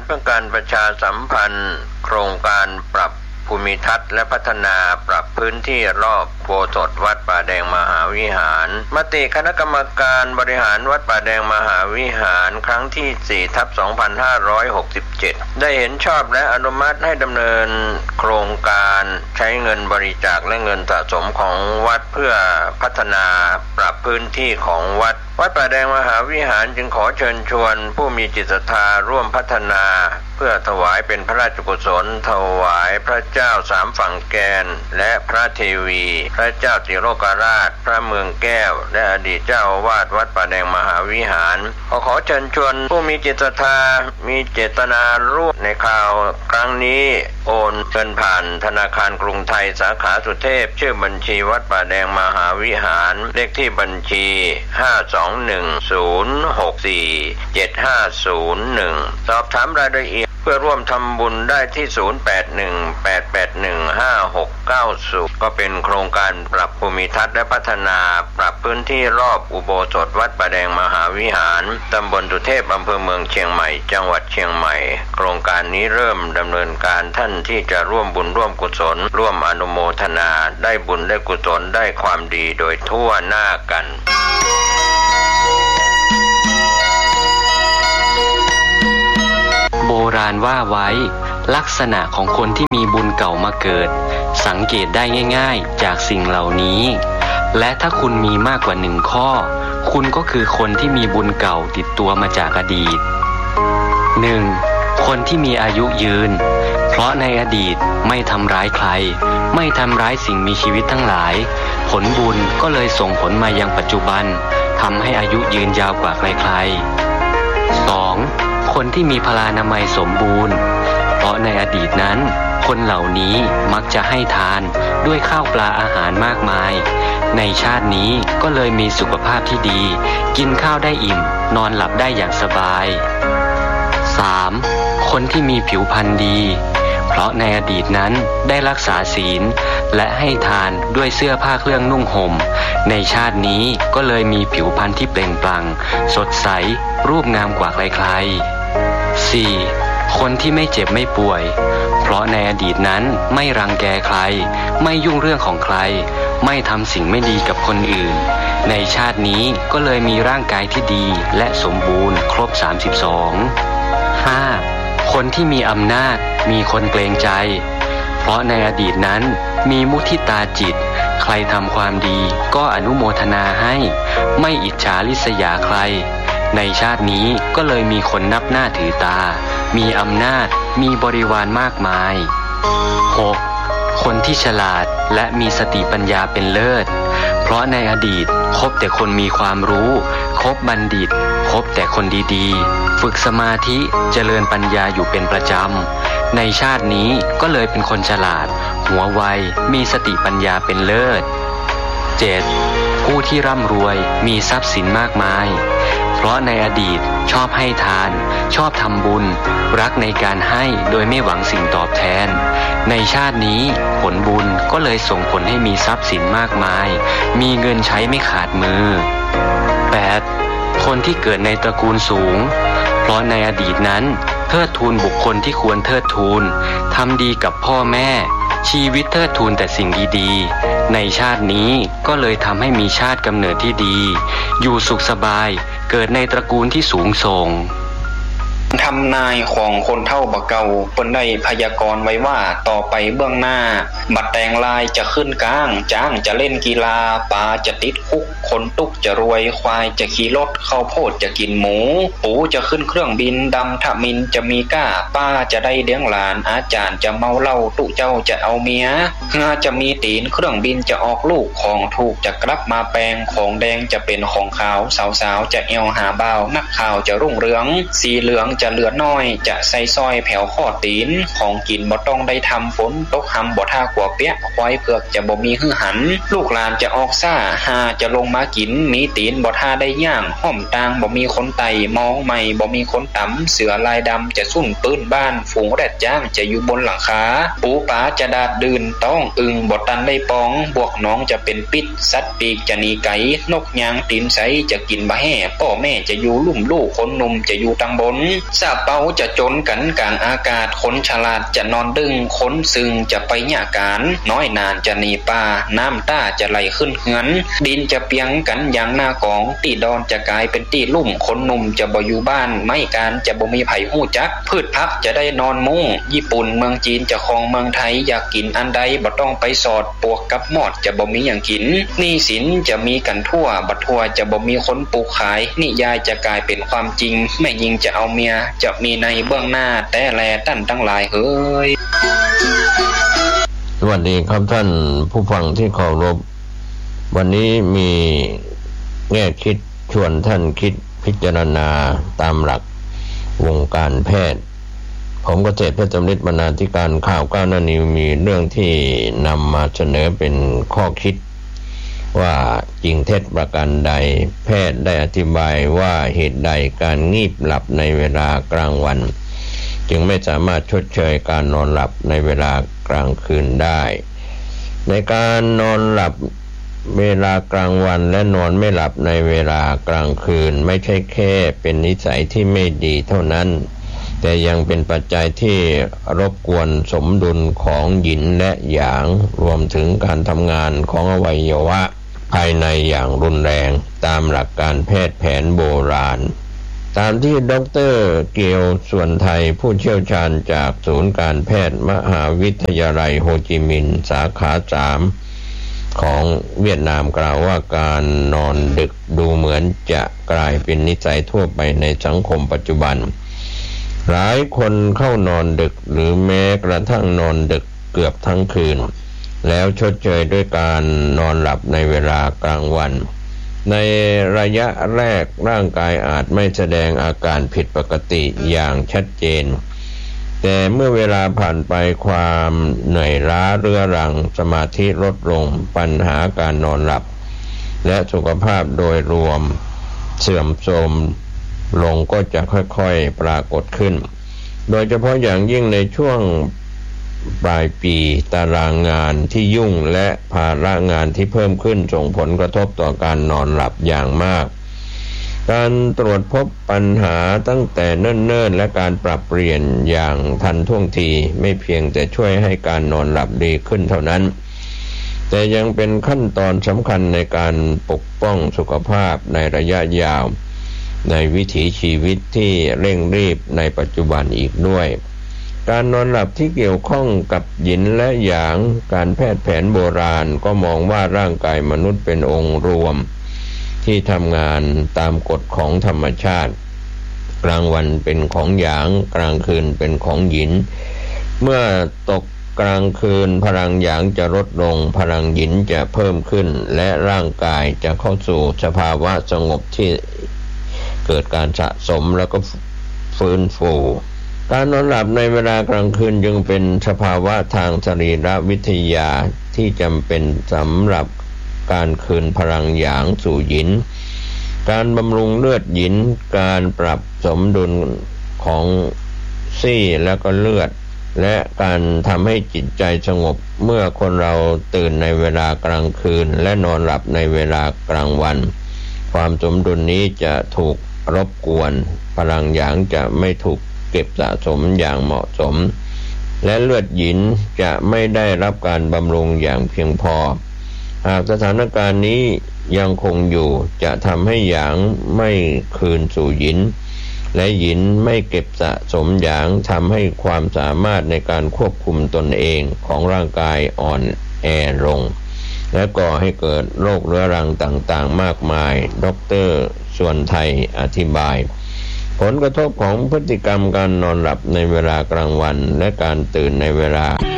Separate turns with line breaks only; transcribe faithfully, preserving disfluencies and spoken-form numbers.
เพื่อการประชาสัมพันธ์โครงการปรับภูมิทัศน์และพัฒนาปรับพื้นที่รอบโบสถ์วัดป่าแดงมหาวิหารมติคณะกรรมการบริหารวัดป่าแดงมหาวิหารครั้งที่ สี่ทับสองพันห้าร้อยหกสิบเจ็ด ได้เห็นชอบและอนุมัติให้ดำเนินโครงการใช้เงินบริจาคและเงินสะสมของวัดเพื่อพัฒนาปรับพื้นที่ของวัดวัดป่าแดงมหาวิหารจึงขอเชิญชวนผู้มีจิตศรัทธาร่วมพัฒนาเพื่อถวายเป็นพระราชกุศลถวายพระเจ้าสามฝั่งแกนและพระเทวีพระเจ้าติโลกราชพระเมืองแก้วและอดีตเจ้าอาวาสวัดป่าแดงมหาวิหารขอขอเชิญชวนผู้มีจิตศรัทธามีเจตนาร่วมในข่าวครั้งนี้โอนเงินผ่านธนาคารกรุงไทยสาขาสุเทพชื่อบัญชีวัดป่าแดงมหาวิหารเลขที่บัญชีห้า สอง หนึ่ง ศูนย์ หก สี่ เจ็ด ห้า ศูนย์ หนึ่งสอบถามรายละเอียดเพื่อร่วมทำบุญได้ที่ศูนย์ แปด หนึ่ง แปด แปด หนึ่ง ห้า หก เก้า ศูนย์ก็เป็นโครงการปรับภูมิทัศน์และพัฒนาปรับพื้นที่รอบอุโบสถวัดป่าแดงมหาวิหารตำบลสุเทพอำเภอเมืองเชียงใหม่จังหวัดเชียงใหม่โครงการนี้เริ่มดำเนินการท่านที่จะร่วมบุญร่วมกุศลร่วมอนุโมทนาได้บุญได้กุศลได้ความดีโดยทั่วหน้ากัน
โบราณว่าไว้ลักษณะของคนที่มีบุญเก่ามาเกิดสังเกตได้ง่ายๆจากสิ่งเหล่านี้และถ้าคุณมีมากกว่าหนึ่งข้อคุณก็คือคนที่มีบุญเก่าติดตัวมาจากอดีต หนึ่ง คนที่มีอายุยืนเพราะในอดีตไม่ทำร้ายใครไม่ทำร้ายสิ่งมีชีวิตทั้งหลายผลบุญก็เลยส่งผลมายังปัจจุบันทำให้อายุยืนยาวกว่าใครๆ สองคนที่มีพลานามัยสมบูรณ์เพราะในอดีตนั้นคนเหล่านี้มักจะให้ทานด้วยข้าวปลาอาหารมากมายในชาตินี้ก็เลยมีสุขภาพที่ดีกินข้าวได้อิ่มนอนหลับได้อย่างสบาย สาม คนที่มีผิวพรรณดีเพราะในอดีตนั้นได้รักษาศีลและให้ทานด้วยเสื้อผ้าเครื่องนุ่งห่มในชาตินี้ก็เลยมีผิวพรรณที่เปล่งปลั่งสดใสรูปงามกว่าใครๆ สี่ คนที่ไม่เจ็บไม่ป่วยเพราะในอดีตนั้นไม่รังแกใครไม่ยุ่งเรื่องของใครไม่ทำสิ่งไม่ดีกับคนอื่นในชาตินี้ก็เลยมีร่างกายที่ดีและสมบูรณ์ครบสามสิบสอง ห้า คนที่มีอำนาจมีคนเกรงใจเพราะในอดีตนั้นมีมุทิตาจิตใครทำความดีก็อนุโมทนาให้ไม่อิจฉาริษยาใครในชาตินี้ก็เลยมีคนนับหน้าถือตามีอำนาจมีบริวารมากมาย หก คนที่ฉลาดและมีสติปัญญาเป็นเลิศเพราะในอดีตคบแต่คนมีความรู้คบบัณฑิตคบแต่คนดีๆฝึกสมาธิเจริญปัญญาอยู่เป็นประจำในชาตินี้ก็เลยเป็นคนฉลาดหัวไวมีสติปัญญาเป็นเลิศ เจ็ด ผู้ที่ร่ำรวยมีทรัพย์สินมากมายเพราะในอดีตชอบให้ทานชอบทำบุญรักในการให้โดยไม่หวังสิ่งตอบแทนในชาตินี้ผลบุญก็เลยส่งผลให้มีทรัพย์สินมากมายมีเงินใช้ไม่ขาดมือ แปด คนที่เกิดในตระกูลสูงเพราะในอดีตนั้นเทิดทูนบุคคลที่ควรเทิดทูนทำดีกับพ่อแม่ชีวิตเทิดทูนแต่สิ่งดีๆในชาตินี้ก็เลยทำให้มีชาติกำเนิดที่ดีอยู่สุขสบายเกิดในตระกูลที่สูงส่งทำนายของคนเฒ่าบ่เก่าเพิ่นได้พยากรณ์ไว้ว่าต่อไปเบื้องหน้าบัดแตงลายจะขึ้นกลางจ้างจะเล่นกีฬาปลาจะติดคุกคนตุกจะรวยควายจะขี่รถข้าวโพดจะกินหมูปูจะขึ้นเครื่องบินดำทมินจะมีก้าป้าจะได้เลี้ยงหลานอาจารย์จะเมาเหล้าตุเจ้าจะเอาเมียเฮือจะมีตีนเครื่องบินจะออกลูกของถูกจะกลับมาแปลงของแดงจะเป็นของขาวสาวๆจะเอวหาบ่าวนักข่าวจะรุ่งเรืองสีเหลืองจะเหลือน้อยจะใส่ซอยแผ่วข้อตีนของกินบ่ต้องได้ทำฝนตกหำบ่ท่ากว่าเปียกควายเผือกจะบ่มีหื้อหันลูกหลานจะออกซ่าหาจะลงมากินมีตีนบ่ท่าได้ย่างห้อมตางบ่มีคนไต่มองใหม่บ่มีคนต่ำเสือลายดำจะสุ่นปื้นบ้านฝูงแรดจ้างจะอยู่บนหลังคาปูปลาจะดาดดื่นต้องอึงบ่ตันได้ปองบวกน้องจะเป็นปิดสัตว์ปีกจะหนีไก่นกยางตีนใสจะกินบะแห่พ่อแม่จะอยู่ลุ่มลูกคนหนุ่มจะอยู่ตังบน
ซาเปาจะจนกันกลางอากาศคนฉลาดจะนอนดึงคนซึ่งจะไปหญ้าการน้อยนานจะหนีป่าน้ำต้าจะไหลขึ้นเหือนดินจะเปียงกันอย่างหน้ากองตีดอนจะกลายเป็นตีลุ่มคนหนุ่มจะบ่อยู่บ้านไม่การจะบ่มีไผฮู้จักพืชพักจะได้นอนมุ้งญี่ปุ่นเมืองจีนจะครองเมืองไทยอยากกินอันใดบ่ต้องไปสอดปวกกับหมอดจะบ่มีอย่างกินหนี้สินจะมีกันทั่วบัดทั่วจะบ่มีคนปลูกขายนิยายจะกลายเป็นความจริงแม่ยิงจะเอาเมียจะมีในเบื้องหน้าแต่แลตั้นทั้งหลายเฮ้ย
สวัสดีครับท่านผู้ฟังที่เคารพวันนี้มีแง่คิดชวนท่านคิดพิจารณาตามหลักวงการแพทย์ผมเกษตรเพชรสำริดบรรณาธิการข่าวก้าวหน้านิวมีเรื่องที่นำมาเสนอเป็นข้อคิดว่าจริงเท็จประการใดแพทย์ได้อธิบายว่าเหตุใดการงีบหลับในเวลากลางวันจึงไม่สามารถชดเชยการนอนหลับในเวลากลางคืนได้ในการนอนหลับเวลากลางวันและนอนไม่หลับในเวลากลางคืนไม่ใช่แค่เป็นนิสัยที่ไม่ดีเท่านั้นแต่ยังเป็นปัจจัยที่รบกวนสมดุลของหยินและหยางรวมถึงการทำงานของอวัยวะภายในอย่างรุนแรงตามหลักการแพทย์แผนโบราณตามที่ดร.เกียวส่วนไทยผู้เชี่ยวชาญจากศูนย์การแพทย์มหาวิทยาลัยโฮจิมินห์สาขาสามของเวียดนามกล่าวว่าการนอนดึกดูเหมือนจะกลายเป็นนิสัยทั่วไปในสังคมปัจจุบันหลายคนเข้านอนดึกหรือแม้กระทั่งนอนดึกเกือบทั้งคืนแล้วชดเชยด้วยการนอนหลับในเวลากลางวันในระยะแรกร่างกายอาจไม่แสดงอาการผิดปกติอย่างชัดเจนแต่เมื่อเวลาผ่านไปความเหนื่อยล้าเรื้อรังสมาธิลดลงปัญหาการนอนหลับและสุขภาพโดยรวมเสื่อมโทรมลงก็จะค่อยๆปรากฏขึ้นโดยเฉพาะอย่างยิ่งในช่วงปลายปีตารางงานที่ยุ่งและภาระงานที่เพิ่มขึ้นส่งผลกระทบต่อการนอนหลับอย่างมากการตรวจพบปัญหาตั้งแต่เนิ่นๆและการปรับเปลี่ยนอย่างทันท่วงทีไม่เพียงแต่ช่วยให้การนอนหลับดีขึ้นเท่านั้นแต่ยังเป็นขั้นตอนสำคัญในการปกป้องสุขภาพในระยะยาวในวิถีชีวิตที่เร่งรีบในปัจจุบันอีกด้วยการนอนหลับที่เกี่ยวข้องกับหยินและหยางการแพทย์แผนโบราณก็มองว่าร่างกายมนุษย์เป็นองค์รวมที่ทำงานตามกฎของธรรมชาติกลางวันเป็นของหยางกลางคืนเป็นของหยินเมื่อตกกลางคืนพลังหยางจะลดลงพลังหยินจะเพิ่มขึ้นและร่างกายจะเข้าสู่สภาวะสงบที่เกิดการสะสมแล้วก็ฟื้นฟูการนอนหลับในเวลากลางคืนจึงเป็นสภาวะทางสรีรวิทยาที่จำเป็นสำหรับการคืนพลังหยางสู่หยินการบำรุงเลือดหยินการปรับสมดุลของซี่แล้วก็เลือดและการทำให้จิตใจสงบเมื่อคนเราตื่นในเวลากลางคืนและนอนหลับในเวลากลางวันความสมดุลนี้จะถูกรบกวนพลังหยางจะไม่ถูกเก็บสะสมอย่างเหมาะสมและเลือดหยินจะไม่ได้รับการบำรุงอย่างเพียงพอหากสถานการณ์นี้ยังคงอยู่จะทำให้หยางไม่คืนสู่หยินและหยินไม่เก็บสะสมหยางทำให้ความสามารถในการควบคุมตนเองของร่างกายอ่อนแอลงและก่อให้เกิดโรคเรื้อรังต่างๆมากมายดร.ส่วนไทยอธิบายผลกระทบของพฤติกรรมการนอนหลับในเวลากลางวันและการตื่นในเวลา